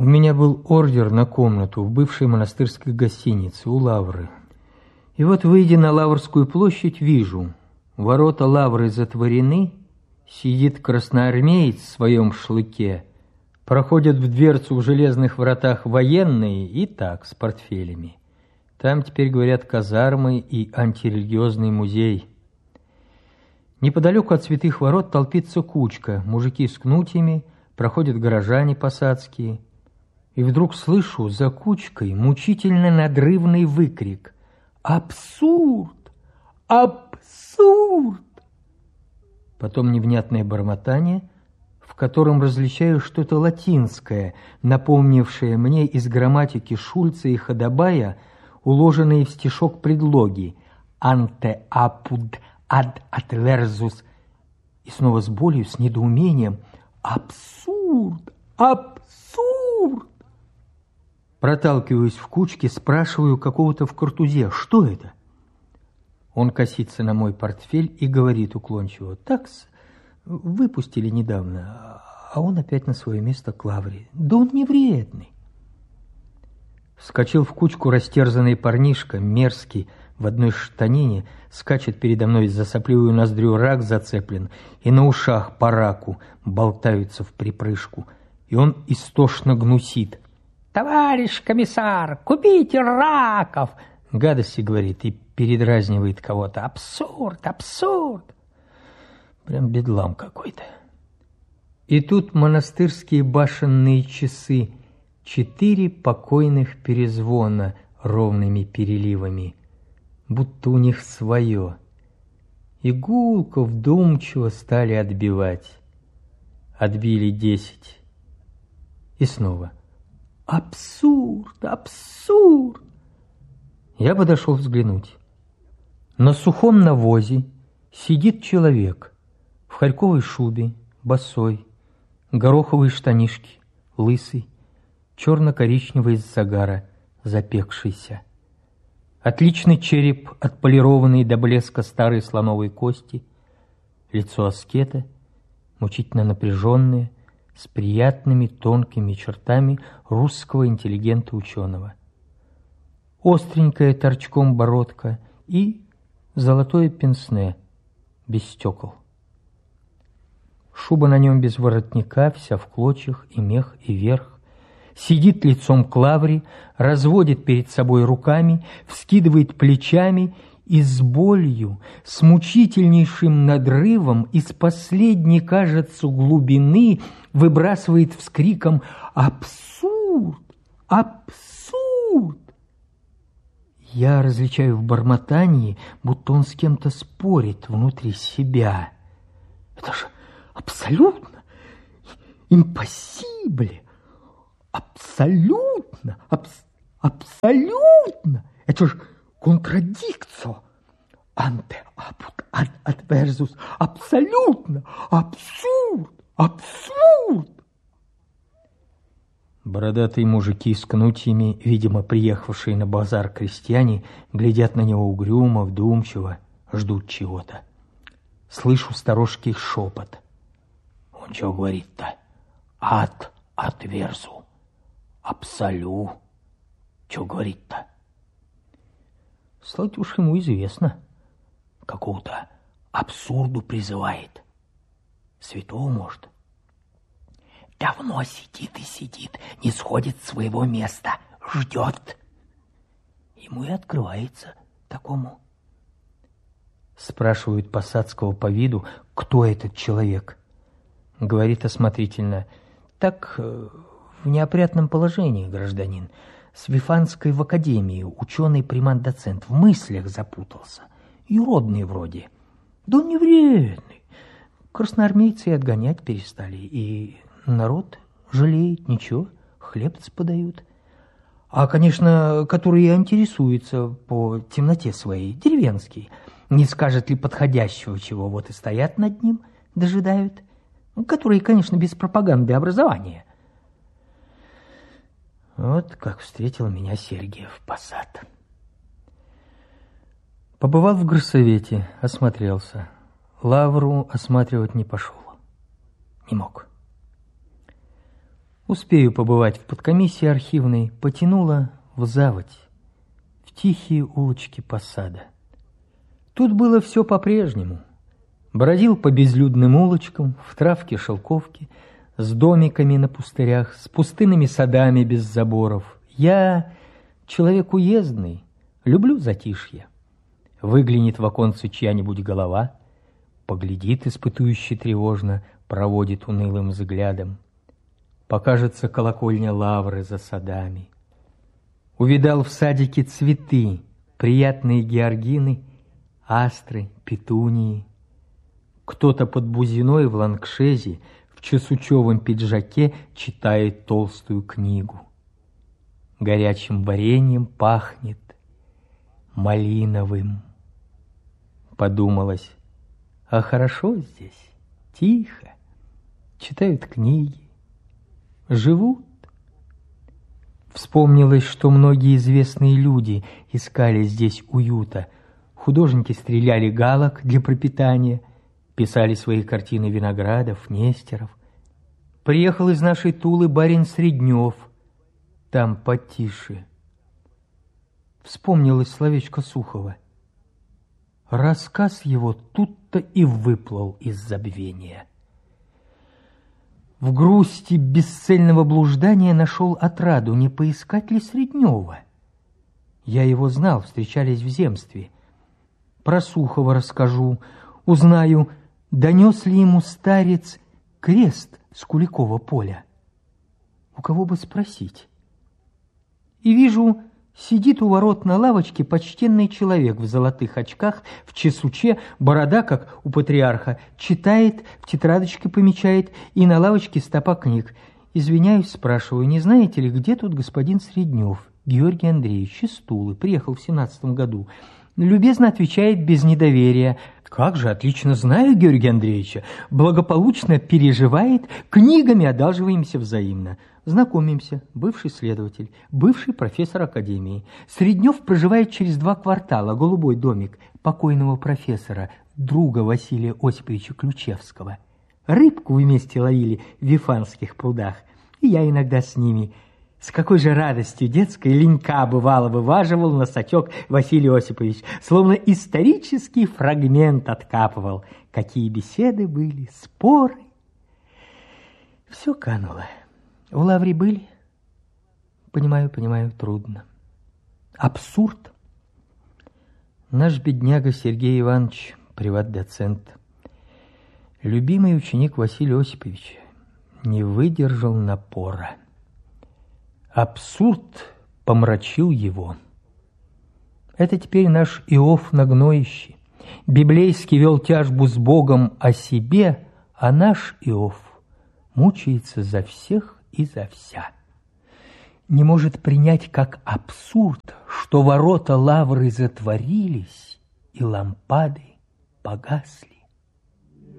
У меня был ордер на комнату в бывшей монастырской гостинице у Лавры. И вот, выйдя на Лаврскую площадь, вижу, ворота Лавры затворены, сидит красноармеец в своем шлыке, проходят в дверцу в железных вратах военные и так, с портфелями. Там теперь, говорят, казармы и антирелигиозный музей. Неподалеку от святых ворот толпится кучка, мужики с кнутьями, проходят горожане посадские. И вдруг слышу за кучкой мучительно надрывный выкрик: «Абсурд! Абсурд!» Потом невнятное бормотание, в котором различаю что-то латинское, напомнившее мне из грамматики Шульца и Ходобая уложенные в стишок предлоги «анте апуд ад адверзус», и снова с болью, с недоумением: «Абсурд! Абсурд!» Проталкиваюсь в кучке, спрашиваю какого-то в картузе: «Что это?» Он косится на мой портфель и говорит уклончиво: «Такс, выпустили недавно, а он опять на свое место к Лавре. Да он не вредный». Вскочил в кучку растерзанный парнишка, мерзкий, в одной штанине, скачет передо мной, за сопливую ноздрю рак зацеплен, и на ушах по раку болтаются в припрыжку, и он истошно гнусит: «Товарищ комиссар, купите раков!» Гадости говорит и передразнивает кого-то: «Абсурд, абсурд!» Прям бедлам какой-то. И тут монастырские башенные часы, 4 покойных перезвона ровными переливами, будто у них свое. И гулко вдумчиво стали отбивать. Отбили 10. И снова: «Абсурд! Абсурд!» Я подошел взглянуть. На сухом навозе сидит человек в харьковой шубе, босой, гороховые штанишки, лысый, черно-коричневый из загара, запекшийся. Отличный череп, отполированный до блеска старой слоновой кости, лицо аскета, мучительно напряженное, с приятными тонкими чертами русского интеллигента-ученого. Остренькая торчком бородка и золотое пенсне без стекол. Шуба на нем без воротника, вся в клочьях, и мех, и верх. Сидит лицом к Лавре, разводит перед собой руками, вскидывает плечами и с болью, с мучительнейшим надрывом из последней, кажется, глубины выбрасывает вскриком: «Абсурд! Абсурд!» Я различаю в бормотании, будто он с кем-то спорит внутри себя. Это же абсолютно импосибле! Абсолютно! Абсолютно! Это же контрадикцио! Анте апут ад адверзус! Абсолютно! Абсурд! Абсурд! Бородатые мужики с кнутьями, видимо, приехавшие на базар крестьяне, глядят на него угрюмо, вдумчиво, ждут чего-то. Слышу сторожкий шепот. Он что говорит-то? Ад отверзу. Абсолю. Что говорит-то? Слать уж ему известно. Какого-то абсурду призывает. Святого, может. Давно сидит и сидит, не сходит с своего места, ждет. Ему и открывается такому. Спрашивают посадского по виду, кто этот человек. Говорит осмотрительно: так, в неопрятном положении, гражданин, с Вифанской в академии, ученый-примат-доцент, в мыслях запутался, юродный вроде. Да он не вредный. Красноармейцы и отгонять перестали, и народ жалеет, ничего, хлебцы подают. А, конечно, которые интересуются по темноте своей, деревенские, не скажет ли подходящего чего, вот и стоят над ним, дожидают, которые, конечно, без пропаганды образования. Вот как встретил меня Сергиев Посад. Побывал в горсовете, осмотрелся. Лавру осматривать не пошел. Не мог. Успею побывать в подкомиссии архивной, потянуло в заводь, в тихие улочки посада. Тут было все по-прежнему. Бродил по безлюдным улочкам, в травке шелковки, с домиками на пустырях, с пустынными садами без заборов. Я человек уездный, люблю затишье. Выглянет в оконце чья-нибудь голова, поглядит испытующе тревожно, проводит унылым взглядом. Покажется колокольня лавры за садами. Увидал в садике цветы, приятные георгины, астры, петунии. Кто-то под бузиной в лангшезе в чесучевом пиджаке читает толстую книгу. Горячим вареньем пахнет, малиновым. Подумалось, а хорошо здесь, тихо, читают книги, живут. Вспомнилось, что многие известные люди искали здесь уюта. Художники стреляли галок для пропитания, писали свои картины Виноградов, Нестеров. Приехал из нашей Тулы барин Среднев, там потише. Вспомнилось словечко Сухова. Рассказ его тут-то и выплыл из забвения. В грусти бесцельного блуждания нашел отраду, не поискать ли Среднева. Я его знал, встречались в земстве. Про Сухова расскажу, узнаю, донес ли ему старец крест с Куликова поля. У кого бы спросить? И вижу, сидит у ворот на лавочке почтенный человек в золотых очках, в чесуче, борода, как у патриарха, читает, в тетрадочке помечает, и на лавочке стопа книг. Извиняюсь, спрашиваю, не знаете ли, где тут господин Среднев, Георгий Андреевич, из Тулы, приехал в 17 году? Любезно отвечает без недоверия. Как же, отлично знаю Георгия Андреевича, благополучно переживает, книгами одалживаемся взаимно. Знакомимся, бывший следователь, бывший профессор академии. Среднев проживает через 2 квартала, голубой домик покойного профессора, друга Василия Осиповича Ключевского. Рыбку вместе ловили в Вифанских прудах, и я иногда с ними. С какой же радостью детской ленька бывало вываживал на сачок Василий Осипович, словно исторический фрагмент откапывал. Какие беседы были, споры. Все кануло. В Лавре были? Понимаю, трудно. Абсурд. Наш бедняга Сергей Иванович, приват-доцент, любимый ученик Василия Осиповича, не выдержал напора. Абсурд помрачил его. Это теперь наш Иов на гноище. Библейский вел тяжбу с Богом о себе, а наш Иов мучается за всех и за вся. Не может принять как абсурд, что ворота Лавры затворились и лампады погасли.